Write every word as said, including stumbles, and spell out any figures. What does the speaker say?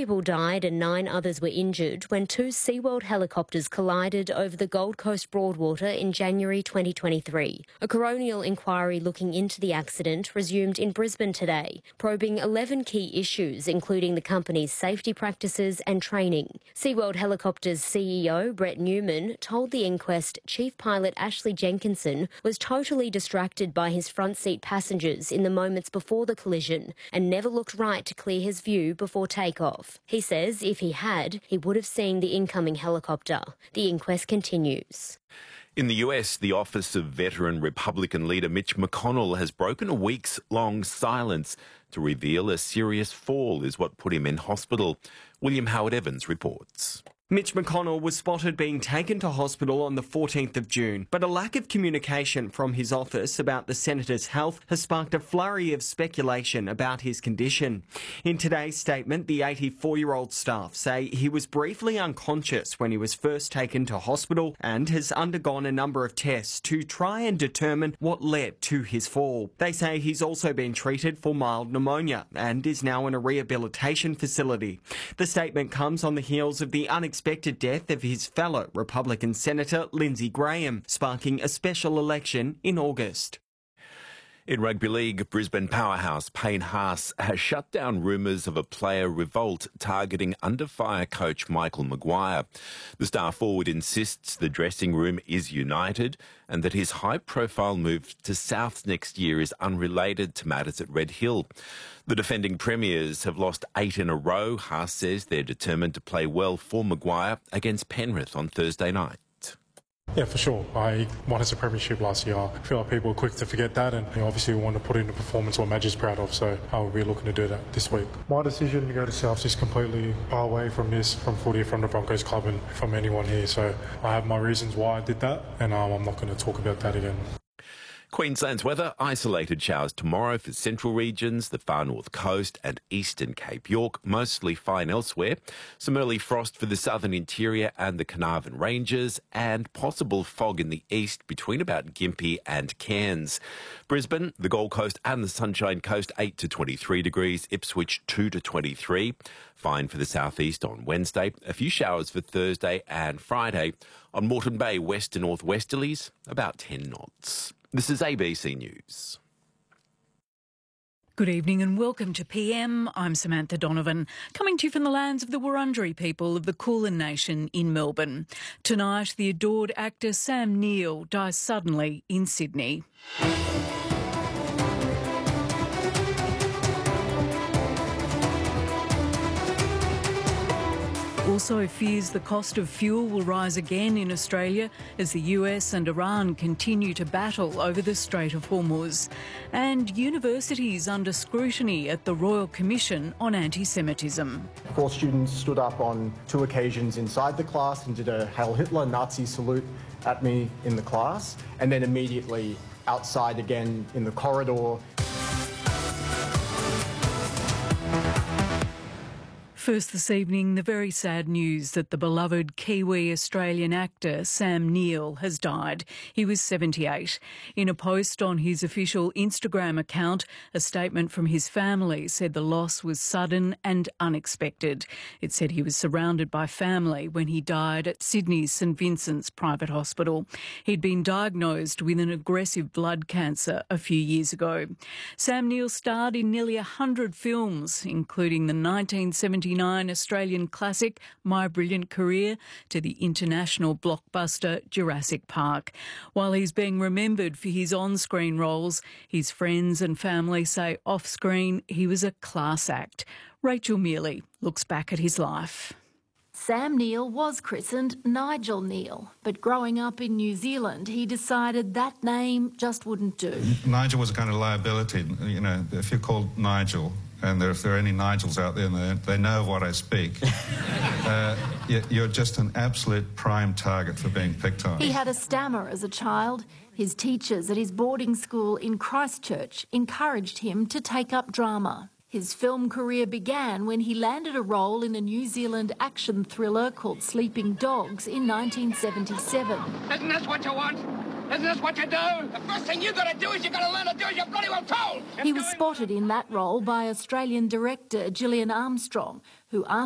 people died and nine others were injured when two SeaWorld helicopters collided over the Gold Coast Broadwater in January twenty twenty-three. A coronial inquiry looking into the accident resumed in Brisbane today, probing eleven key issues, including the company's safety practices and training. SeaWorld Helicopters C E O Brett Newman told the inquest Chief Pilot Ashley Jenkinson was totally distracted by his front seat passengers in the moments before the collision and never looked right to clear his view before takeoff. He says if he had, he would have seen the incoming helicopter. The inquest continues. In the U S, the office of veteran Republican leader Mitch McConnell has broken a weeks-long silence to reveal a serious fall is what put him in hospital. William Howard Evans reports. Mitch McConnell was spotted being taken to hospital on the fourteenth of June, but a lack of communication from his office about the senator's health has sparked a flurry of speculation about his condition. In today's statement, the eighty-four-year-old staff say he was briefly unconscious when he was first taken to hospital and has undergone a number of tests to try and determine what led to his fall. They say he's also been treated for mild pneumonia and is now in a rehabilitation facility. The statement comes on the heels of the unexpected Expected death of his fellow Republican Senator Lindsey Graham, sparking a special election in August. In rugby league, Brisbane powerhouse Payne Haas has shut down rumours of a player revolt targeting under-fire coach Michael Maguire. The star forward insists the dressing room is united and that his high-profile move to Souths next year is unrelated to matters at Red Hill. The defending premiers have lost eight in a row. Haas says they're determined to play well for Maguire against Penrith on Thursday night. Yeah, for sure. I won as a premiership last year. I feel like people are quick to forget that, and you know, obviously we want to put in a performance what Madge is proud of, so I will be looking to do that this week. My decision to go to Souths is completely far away from this, from footy, from the Broncos club and from anyone here, so I have my reasons why I did that, and um, I'm not going to talk about that again. Queensland's weather, isolated showers tomorrow for central regions, the far north coast and eastern Cape York, mostly fine elsewhere. Some early frost for the southern interior and the Carnarvon Ranges, and possible fog in the east between about Gympie and Cairns. Brisbane, the Gold Coast and the Sunshine Coast, eight to twenty-three degrees, Ipswich two to twenty-three. Fine for the southeast on Wednesday. A few showers for Thursday and Friday. On Moreton Bay, west to northwesterlies, about ten knots. This is A B C News. Good evening and welcome to P M. I'm Samantha Donovan, coming to you from the lands of the Wurundjeri people of the Kulin Nation in Melbourne. Tonight, the adored actor Sam Neill dies suddenly in Sydney. Also fears the cost of fuel will rise again in Australia as the U S and Iran continue to battle over the Strait of Hormuz. And universities under scrutiny at the Royal Commission on Anti-Semitism. Four students stood up on two occasions inside the class and did a Heil Hitler Nazi salute at me in the class, and then immediately outside again in the corridor. First this evening, the very sad news that the beloved Kiwi-Australian actor Sam Neill has died. He was seventy-eight. In a post on his official Instagram account, a statement from his family said the loss was sudden and unexpected. It said he was surrounded by family when he died at Sydney's St Vincent's private hospital. He'd been diagnosed with an aggressive blood cancer a few years ago. Sam Neill starred in nearly one hundred films, including the nineteen seventy-nine Australian classic My Brilliant Career to the international blockbuster Jurassic Park. While he's being remembered for his on-screen roles, his friends and family say off-screen he was a class act. Rachel Mealy looks back at his life. Sam Neill was christened Nigel Neill, but growing up in New Zealand, he decided that name just wouldn't do. Nigel was a kind of liability. You know, if you're called Nigel, and there, if there are any Nigels out there, and they, they know of what I speak, uh, you're just an absolute prime target for being picked on. He had a stammer as a child. His teachers at his boarding school in Christchurch encouraged him to take up drama. His film career began when he landed a role in a New Zealand action thriller called Sleeping Dogs in nineteen seventy-seven. Isn't this what you want? Isn't this what you do? The first thing you got to do is you got to learn to do as you're bloody well told. He was spotted in that role by Australian director Gillian Armstrong, who asked